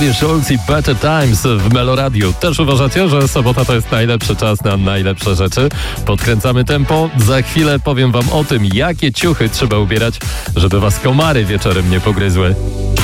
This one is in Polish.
Martin Schulz i Better Times w Meloradiu. Też uważacie, że sobota to jest najlepszy czas na najlepsze rzeczy? Podkręcamy tempo. Za chwilę powiem wam o tym, jakie ciuchy trzeba ubierać, żeby was komary wieczorem nie pogryzły.